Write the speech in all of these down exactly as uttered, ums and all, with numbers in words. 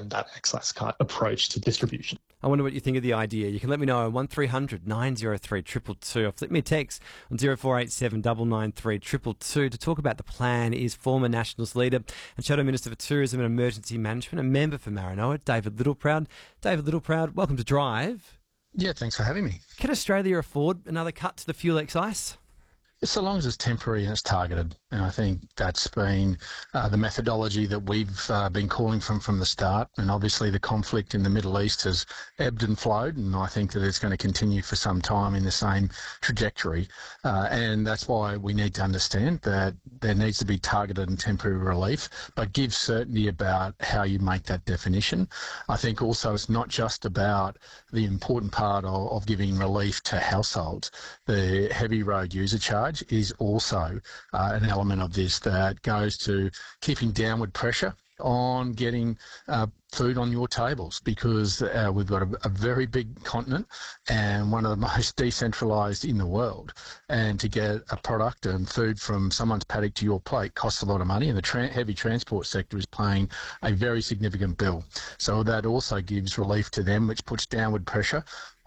and that excise cut approach to distribution. I wonder what you think of the idea. You can let me know on one three hundred nine oh three two two two or flip me a text on zero four eight seven nine nine three two two two to talk about the plan is former Nationals leader and Shadow Minister for Tourism and Emergency Management and member for Maranoa, David Littleproud. David Littleproud, welcome to Drive. Yeah, thanks for having me. Can Australia afford another cut to the fuel excise? So long as it's temporary and it's targeted, and I think that's been uh, the methodology that we've uh, been calling from from the start. And obviously the conflict in the Middle East has ebbed and flowed, and I think that it's going to continue for some time in the same trajectory. Uh, and that's why we need to understand that there needs to be targeted and temporary relief, but give certainty about how you make that definition. I think also it's not just about the important part of, of giving relief to households. The heavy road user charge is also uh, an element of this that goes to keeping downward pressure on getting uh, food on your tables, because uh, we've got a, a very big continent and one of the most decentralised in the world. And to get a product and food from someone's paddock to your plate costs a lot of money, and the tra- heavy transport sector is paying a very significant bill. So that also gives relief to them, which puts downward pressure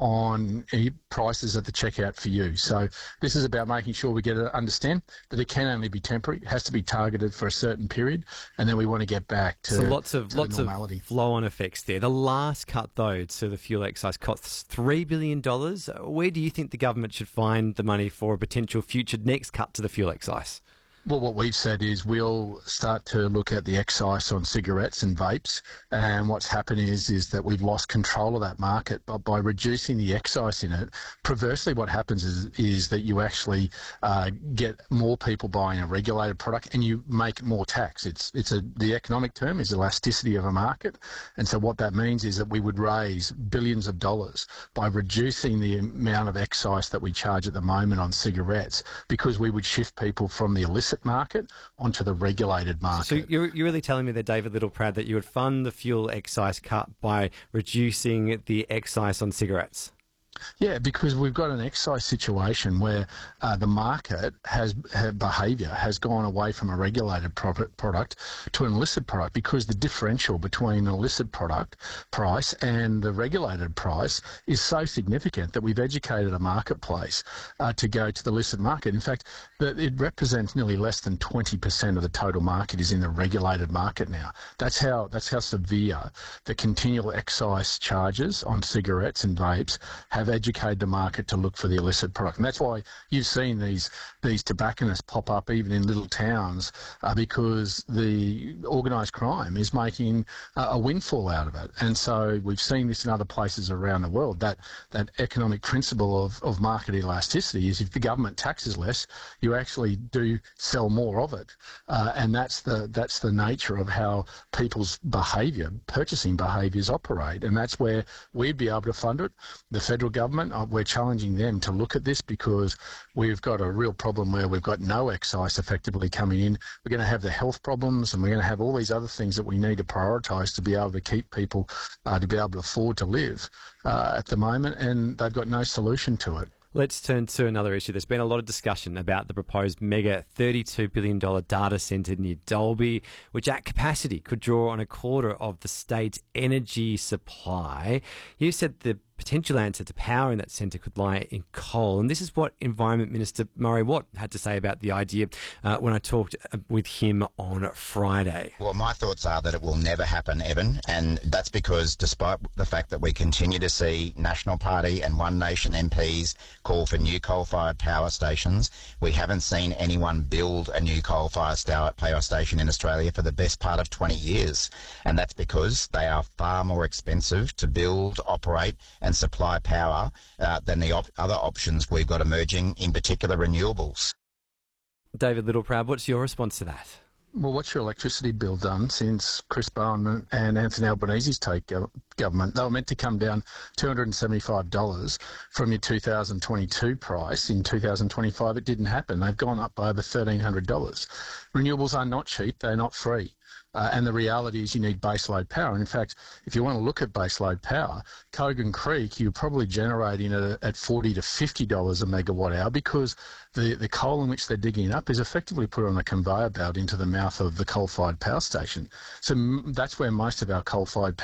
on prices at the checkout for you. So this is about making sure we get to understand that it can only be temporary, it has to be targeted for a certain period, and then we want to get back to, so lots of to lots normality. Of flow-on effects there. The last cut, though, to the fuel excise costs three billion dollars. Where do you think the government should find the money for a potential future next cut to the fuel excise? Well, what we've said is we'll start to look at the excise on cigarettes and vapes, and what's happened is is that we've lost control of that market. But by reducing the excise in it, perversely what happens is is that you actually uh, get more people buying a regulated product, and you make more tax. It's it's a the economic term is elasticity of a market, and so what that means is that we would raise billions of dollars by reducing the amount of excise that we charge at the moment on cigarettes, because we would shift people from the illicit market onto the regulated market. So you're, you're really telling me there, David Littleproud, that you would fund the fuel excise cut by reducing the excise on cigarettes? Yeah, because we've got an excise situation where uh, the market has, has behaviour has gone away from a regulated product, product to an illicit product, because the differential between an illicit product price and the regulated price is so significant that we've educated a marketplace uh, to go to the illicit market. In fact, the, it represents nearly less than twenty percent of the total market is in the regulated market now. That's how that's how severe the continual excise charges on cigarettes and vapes have educated the market to look for the illicit product. And that's why you've seen these these tobacconists pop up even in little towns, uh, because the organised crime is making uh, a windfall out of it. And so we've seen this in other places around the world. That that economic principle of, of market elasticity is if the government taxes less, you actually do sell more of it. Uh, and that's the that's the nature of how people's behaviour, purchasing behaviours operate. And that's where we'd be able to fund it. The federal government, uh, we're challenging them to look at this, because we've got a real problem where we've got no excise effectively coming in. We're going to have the health problems, and we're going to have all these other things that we need to prioritise to be able to keep people uh, to be able to afford to live uh, at the moment, and they've got no solution to it. Let's turn to another issue. There's been a lot of discussion about the proposed mega thirty-two billion dollars data centre near Dalby, which at capacity could draw on a quarter of the state's energy supply. You said the potential answer to power in that centre could lie in coal. And this is what Environment Minister Murray Watt had to say about the idea uh, when I talked with him on Friday. Well, my thoughts are that it will never happen, Evan, and that's because despite the fact that we continue to see National Party and One Nation M Ps call for new coal-fired power stations, we haven't seen anyone build a new coal-fired power station in Australia for the best part of twenty years. And that's because they are far more expensive to build, operate and supply power uh, than the op- other options we've got emerging, in particular renewables. David Littleproud, what's your response to that? Well, what's your electricity bill done since Chris Bowen and Anthony Albanese's take uh, government? They were meant to come down two hundred seventy-five dollars from your two thousand twenty-two price. In two thousand twenty-five, it didn't happen. They've gone up by over one thousand three hundred dollars. Renewables are not cheap. They're not free. Uh, and the reality is you need baseload power. And in fact, if you want to look at baseload power, Kogan Creek, you're probably generating it at forty to fifty dollars a megawatt hour, because the, the coal in which they're digging up is effectively put on a conveyor belt into the mouth of the coal-fired power station. So m- that's where most of our coal-fired power